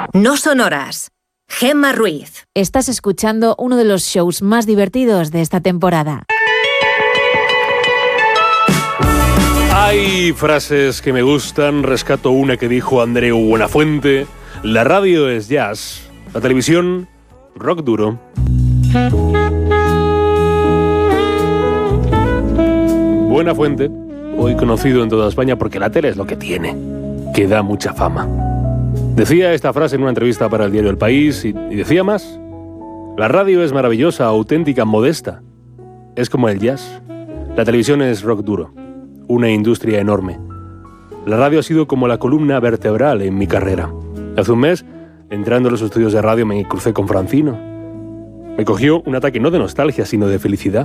No son horas. Gemma Ruiz. Estás escuchando uno de los shows más divertidos de esta temporada. Hay frases que me gustan, rescato una que dijo Andreu Buenafuente: la radio es jazz, la televisión, rock duro. Buenafuente, hoy conocido en toda España porque la tele es lo que tiene, que da mucha fama. Decía esta frase en una entrevista para el diario El País y decía más: la radio es maravillosa, auténtica, modesta. Es como el jazz. La televisión es rock duro, una industria enorme. La radio ha sido como la columna vertebral en mi carrera. Hace un mes, entrando en los estudios de radio, me crucé con Francino. Me cogió un ataque no de nostalgia, sino de felicidad.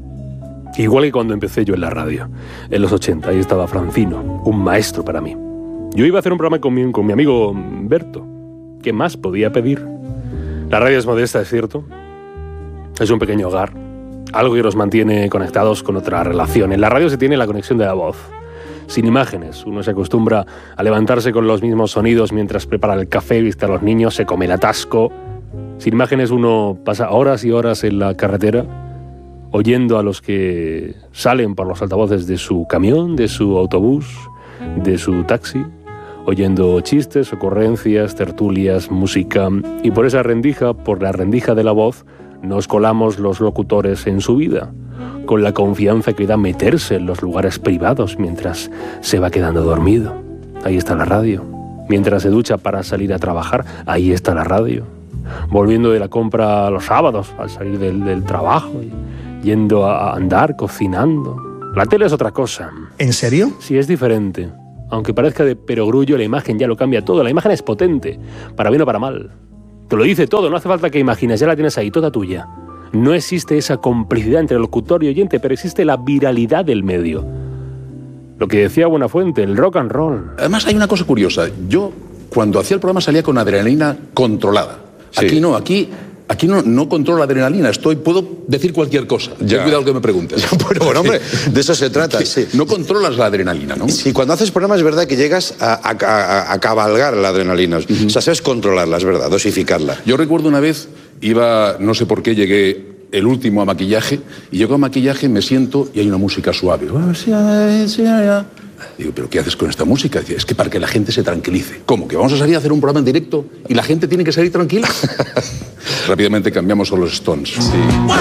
Igual que cuando empecé yo en la radio, en los 80, ahí estaba Francino, un maestro para mí. Yo iba a hacer un programa con mi amigo Berto. ¿Qué más podía pedir? La radio es modesta, es cierto. Es un pequeño hogar, algo que nos mantiene conectados con otra relación. En la radio se tiene la conexión de la voz. Sin imágenes, uno se acostumbra a levantarse con los mismos sonidos mientras prepara el café, viste a los niños, se come el atasco. Sin imágenes uno pasa horas y horas en la carretera, oyendo a los que salen por los altavoces de su camión, de su autobús, de su taxi, oyendo chistes, ocurrencias, tertulias, música. Y por esa rendija, por la rendija de la voz, nos colamos los locutores en su vida, con la confianza que da meterse en los lugares privados mientras se va quedando dormido. Ahí está la radio. Mientras se ducha para salir a trabajar, ahí está la radio. Volviendo de la compra los sábados, al salir del trabajo, yendo a andar, cocinando. La tele es otra cosa. ¿En serio? Sí, es diferente. Aunque parezca de perogrullo, la imagen ya lo cambia todo. La imagen es potente, para bien o para mal. Te lo dice todo, no hace falta que imagines, ya la tienes ahí, toda tuya. No existe esa complicidad entre locutor y oyente, pero existe la viralidad del medio. Lo que decía Buenafuente, el rock and roll. Además hay una cosa curiosa. Yo, cuando hacía el programa, salía con adrenalina controlada. Sí. Aquí no controlo la adrenalina, puedo decir cualquier cosa. Ya. Cuidado que me preguntes. Bueno, hombre, de eso se trata. Sí. No controlas la adrenalina, ¿no? Sí, cuando haces programas es verdad que llegas a cabalgar la adrenalina. Uh-huh. O sea, sabes controlarla, es verdad, dosificarla. Yo recuerdo una vez, no sé por qué, llegué el último a maquillaje, y llego a maquillaje, me siento y hay una música suave. Digo, ¿pero qué haces con esta música? Dice, es que para que la gente se tranquilice. ¿Cómo? ¿Que vamos a salir a hacer un programa en directo y la gente tiene que salir tranquila? Rápidamente cambiamos a los Stones. Sí.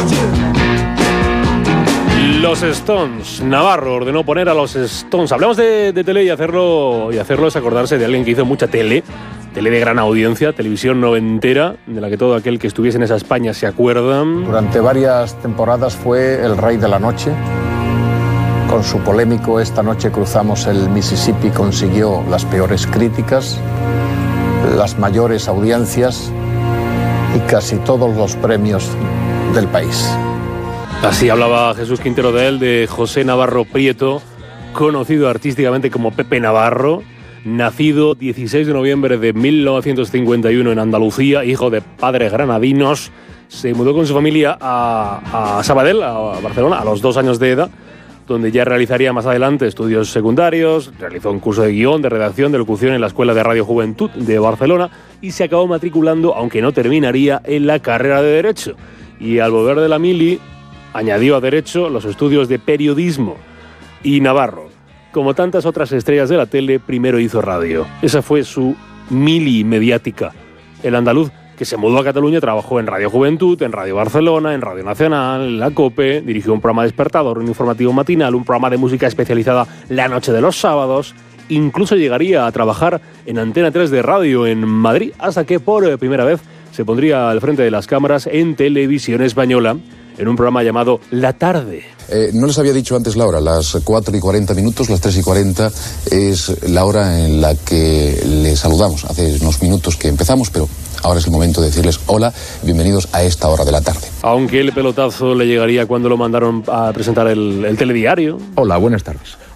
Los Stones. Navarro ordenó poner a los Stones. Hablamos de tele y hacerlo es acordarse de alguien que hizo mucha tele de gran audiencia, televisión noventera, de la que todo aquel que estuviese en esa España se acuerdan. Durante varias temporadas fue el rey de la noche. Con su polémico Esta noche cruzamos el Mississippi consiguió las peores críticas, las mayores audiencias y casi todos los premios del país. Así hablaba Jesús Quintero de él, de José Navarro Prieto, conocido artísticamente como Pepe Navarro, nacido 16 de noviembre de 1951 en Andalucía, hijo de padres granadinos. Se mudó con su familia a Sabadell, a Barcelona, a los 2 años de edad, donde ya realizaría más adelante estudios secundarios, realizó un curso de guión, de redacción, de locución en la Escuela de Radio Juventud de Barcelona y se acabó matriculando, aunque no terminaría, en la carrera de Derecho. Y al volver de la mili, añadió a Derecho los estudios de Periodismo. Y Navarro, como tantas otras estrellas de la tele, primero hizo radio. Esa fue su mili mediática. El andaluz que se mudó a Cataluña, trabajó en Radio Juventud, en Radio Barcelona, en Radio Nacional, en la COPE, dirigió un programa despertador, un informativo matinal, un programa de música especializada la noche de los sábados, incluso llegaría a trabajar en Antena 3 de radio en Madrid, hasta que por primera vez se pondría al frente de las cámaras en Televisión Española, en un programa llamado La Tarde. No les había dicho antes la hora, las 4:40, las 3:40 es la hora en la que les saludamos. Hace unos minutos que empezamos, pero ahora es el momento de decirles hola, bienvenidos a esta hora de la tarde. Aunque el pelotazo le llegaría cuando lo mandaron a presentar el telediario. Hola, buenas tardes.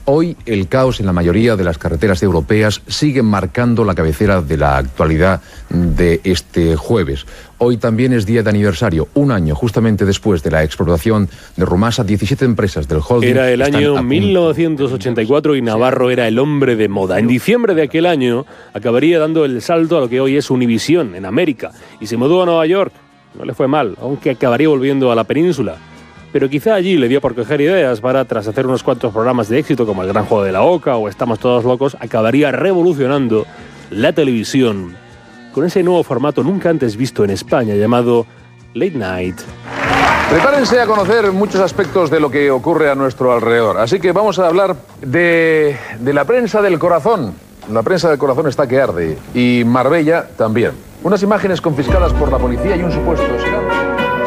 Hoy el caos en la mayoría de las carreteras europeas sigue marcando la cabecera de la actualidad de este jueves. Hoy también es día de aniversario, un año justamente después de la expropiación de Rumasa. 17 empresas del holding. Era el año 1984 y Navarro era el hombre de moda. En diciembre de aquel año acabaría dando el salto a lo que hoy es Univision en América y se mudó a Nueva York. No le fue mal, aunque acabaría volviendo a la península. Pero quizá allí le dio por coger ideas para, tras hacer unos cuantos programas de éxito como El Gran Juego de la Oca o Estamos Todos Locos, acabaría revolucionando la televisión con ese nuevo formato nunca antes visto en España llamado Late Night. Prepárense a conocer muchos aspectos de lo que ocurre a nuestro alrededor. Así que vamos a hablar de la prensa del corazón. La prensa del corazón está que arde. Y Marbella también. Unas imágenes confiscadas por la policía y un supuesto escándalo.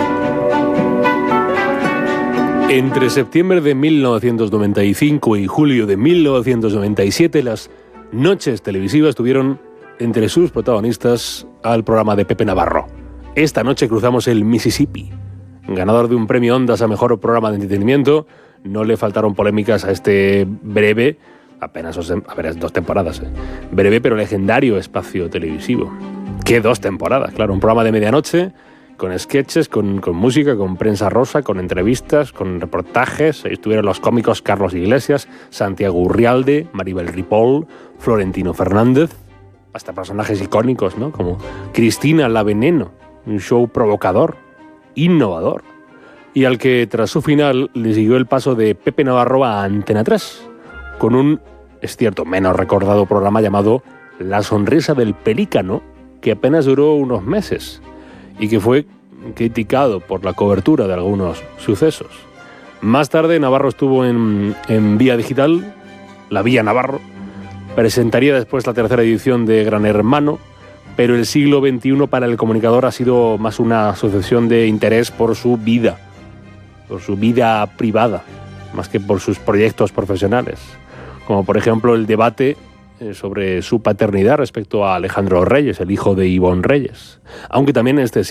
Entre septiembre de 1995 y julio de 1997, las noches televisivas tuvieron entre sus protagonistas al programa de Pepe Navarro. Esta noche cruzamos el Mississippi. Ganador de un premio Ondas a mejor programa de entretenimiento, no le faltaron polémicas a este breve, apenas 2 temporadas, breve pero legendario espacio televisivo. ¿Qué 2 temporadas? Claro, un programa de medianoche, con sketches, con música, con prensa rosa, con entrevistas, con reportajes. Estuvieron los cómicos Carlos Iglesias, Santiago Urrialde, Maribel Ripoll, Florentino Fernández, hasta personajes icónicos, ¿no? Como Cristina la Veneno, un show provocador, innovador, y al que tras su final le siguió el paso de Pepe Navarro a Antena 3, con un, es cierto, menos recordado programa llamado La Sonrisa del Pelícano, que apenas duró unos meses y que fue criticado por la cobertura de algunos sucesos. Más tarde Navarro estuvo en Vía Digital, la Vía Navarro, presentaría después la 3ª edición de Gran Hermano, pero el siglo XXI para el comunicador ha sido más una sucesión de interés por su vida privada, más que por sus proyectos profesionales, como por ejemplo el debate sobre su paternidad respecto a Alejandro Reyes, el hijo de Ivonne Reyes, aunque también en este